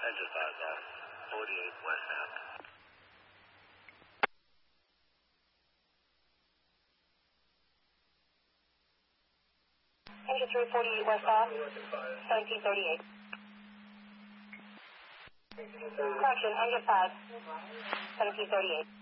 Engine 5 off. 48 westbound. 348 westbound, 1738. Correction, engine 5, 1738.